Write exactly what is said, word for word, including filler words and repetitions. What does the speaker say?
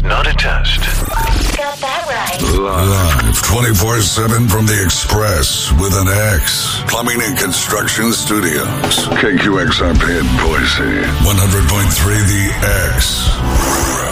not a test. Got that right. Live twenty-four seven from the Express with an X. Plumbing and Construction Studios. K Q X R P in Boise. one hundred point three The X.